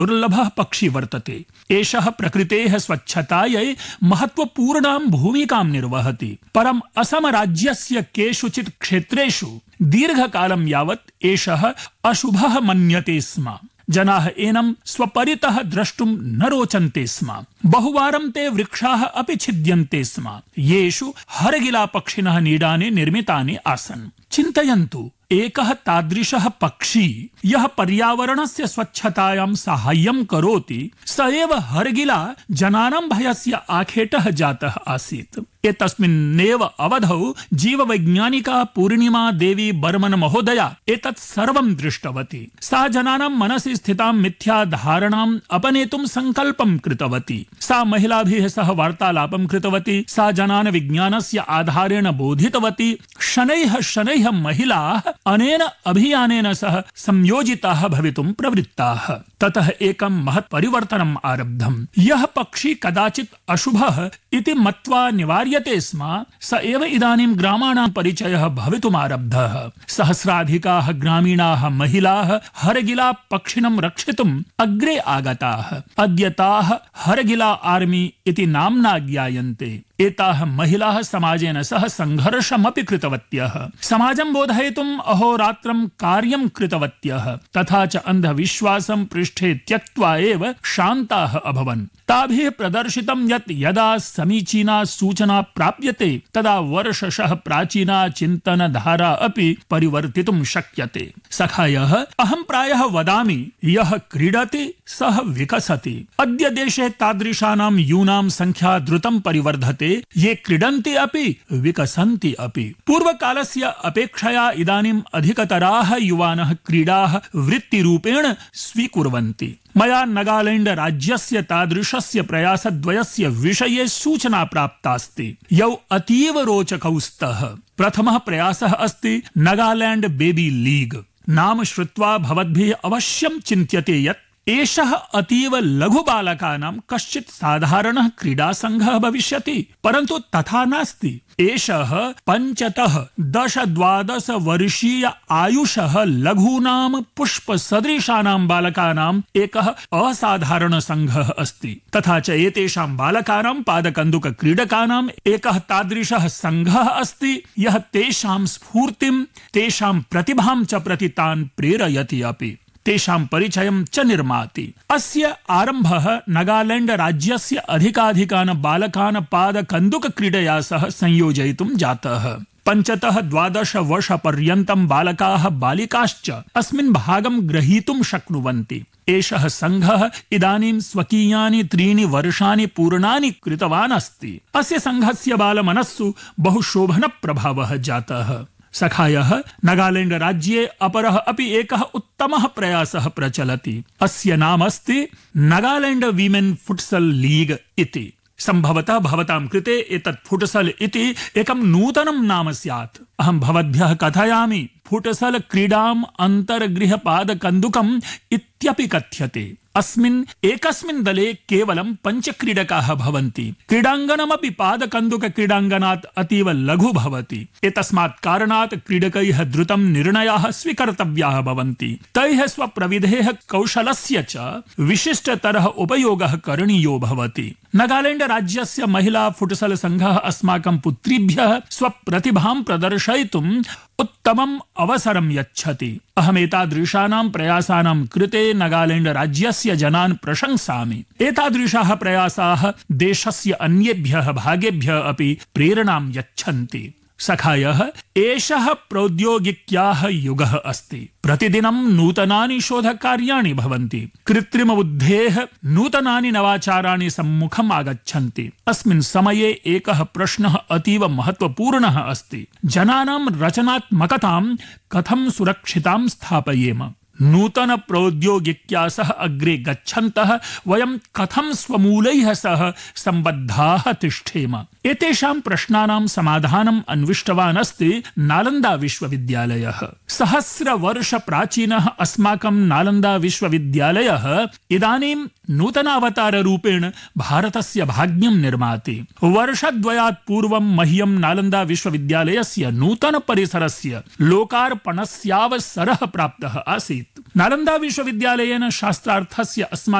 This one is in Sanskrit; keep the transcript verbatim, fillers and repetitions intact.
दुर्लभः पक्षी वर्तते। एषः प्रकृतेः स्वच्छतायै महत्वपूर्णां भूमिकां निर्वहति। परम् असम राज्यस्य केषुचित् क्षेत्रेषु दीर्घकालं यावत् एषः अशुभः मन्यते स्म। जनाः एनं स्वपरितः द्रष्टुं न रोचन्ते स्म। बहुवारं ते वृक्षाः अपि छिद्यन्ते स्म, येषु हरगिला पक्षिणः नीडानि निर्मितानि आसन्। चिन्तयन्तु, एकः तादृशः पक्षी यः पर्यावरणस्य स्वच्छतायां साहाय्यं करोति, स एव हरगिला जनानां भयस्य आखेटः जातः आसीत्। एतस्मिन्नेव अवधौ जीववैज्ञानिका पूर्णिमा देवी बर्मन महोदया एतत् सर्वं दृष्टवती। सा जनानां मनसि स्थितां मिथ्याधारणाम् अपनेतुं सङ्कल्पं कृतवती। सा महिलाभिः सह वार्तालापं कृतवती। सा जनान् विज्ञानस्य आधारेण बोधितवती। शनैः शनैः महिलाः अनेन अभियानेन सह संयोजिताः भवितुं प्रवृत्ताः। ततः एकं महत् परिवर्तनम् आरब्धम्। यः पक्षी कदाचित् अशुभः इति मत्वा निवार्यते स्म, स एव इदानीं ग्रामाणां परिचयः भवितुमारब्धः। सहस्राधिकाः ग्रामीणाः महिलाः हरगिला पक्षिणं रक्षितुम् अग्रे आगताः। अद्य ताः हरगिला आर्मी इति नाम्ना ज्ञायन्ते। एताः महिलाः समाजेन सह सङ्घर्षमपि कृतवत्यः। समाजं बोधयितुम् अहोरात्रं कार्यं कृतवत्यः। तथा च अन्धविश्वासं पृष्ठे त्यक्त्वा एव शान्ताः अभवन्। ताभिः प्रदर्शितं यत् यदा समीचीना सूचना प्राप्यते तदा वर्षशः प्राचीना चिन्तनधारा अपि परिवर्तितुं शक्यते। सखायः, अहं प्रायः वदामि, यः क्रीडति सः विकसति। अद्य देशे तादृशानां यूनां संख्या द्रुतं परिवर्धते, ये क्रीडन्ति अपि विकसन्ति अपि। पूर्वकालस्य अपेक्षया इदानीम् अधिकतराः युवानः क्रीडाः वृत्तिरूपेण स्वीकुर्वन्ति। मया नागालैंड राज्यस्य तादृशस्य प्रयासद्वयस्य विषये सूचना प्राप्तास्ति, यौ अतीव रोचकौ स्तः। प्रथमः प्रयासः अस्ति नागालैंड बेबी लीग। नाम श्रुत्वा भवद्भिः अवश्यं चिन्त्यते यत् एषः अतीव लघु बालकानां कश्चित् साधारणः क्रीडासङ्घः भविष्यति, परन्तु तथा नास्ति। एषः पञ्चतः दश द्वादश वर्षीय आयुषः लघूनां पुष्पसदृशानां बालकानाम् एकः असाधारण सङ्घः अस्ति। तथा च एतेषां बालकानां पादकन्दुकक्रीडकानाम् एकः तादृशः सङ्घः अस्ति, यः तेषां स्फूर्तिं, तेषां प्रतिभां च प्रति तान् प्रेरयति अपि, तेषां परिचयं च निर्माति। अस्य आरम्भः नागालैंड राज्यस्य अधिकाधिकान् बालकान् पादकन्दुकक्रीडया सह संयोजयितुं जातः। पञ्चतः द्वादश वर्षपर्यन्तं बालकाः बालिकाश्च अस्मिन् भागं ग्रहीतुं शक्नुवन्ति। एषः सङ्घः इदानीं स्वकीयानि त्रीणि वर्षाणि पूर्णानि कृतवान् अस्ति। अस्य सङ्घस्य बालमनस्सु बहु शोभनप्रभावः जातः। सखायः, नागालैंड राज्ये अपरः अपि एकः उत्तमः प्रयासः प्रचलति। अस्य नाम अस्ति नागालैंड वीमेन् फुट्सल लीग इति। सम्भवतः भवतां कृते एतत् फुटसल इति एकं नूतनं नाम स्यात्। अहं भवद्भ्यः कथयामि, फुटसल क्रीडाम् अन्तर्गृहपादकन्दुकम् इत्यपि कथ्यते। अस्मिन् एकस्मिन् दले केवलं पञ्चक्रीडकाः भवन्ति। क्रीडाङ्गणमपि पादकन्दुकक्रीडाङ्गणात् अतीव लघु भवति। एतस्मात् कारणात् क्रीडकैः द्रुतं निर्णयाः स्वीकर्तव्याः भवन्ति। तैः स्वप्रविधेः कौशलस्य च विशिष्टतरः उपयोगः करणीयो भवति। नागालैंड राज्यस्य महिला फुटसल सङ्घः अस्माकं पुत्रीभ्यः स्वप्रतिभां प्रदर्शयितुम् उत्तमम् अवसरं यच्छति। अहमेतादृशानां प्रयासानां कृते नागालैंड राज्यस्य जनान् प्रशंसामि। एतादृशाः प्रयासाः देशस्य अन्येभ्यः भागेभ्यः अपि प्रेरणां यच्छन्ति। सखायः, एषः प्रौद्योगिक्याः युगः अस्ति। प्रतिदिनं नूतनानि शोधकार्याणि भवन्ति। कृत्रिमबुद्धेः नूतनानि नवाचाराणि सम्मुखम् आगच्छन्ति। अस्मिन् समये एकः प्रश्नः अतीव महत्वपूर्णः अस्ति। जनानां रचनात्मकतां कथं सुरक्षितां स्थापयेम? नूतन प्रौद्योगिक्या सह अग्रे गच्छन्तः वयं कथं स्वमूलैः सह सम्बद्धाः तिष्ठेम? एतेषां प्रश्नानां समाधानम् अन्विष्टवान् अस्ति नालन्दा विश्वविद्यालयः। सहस्रवर्ष प्राचीनः अस्माकं नालन्दा विश्वविद्यालयः इदानीं नूतनावताररूपेण भारतस्य भाग्यं निर्माति। वर्षद्वयात् पूर्वं मह्यं नालन्दा विश्वविद्यालयस्य नूतन परिसरस्य लोकार्पणस्यावसरः प्राप्तः आसीत्। नालन्दा विश्वविद्यालयेन शास्त्रार्थस्य अस्माकं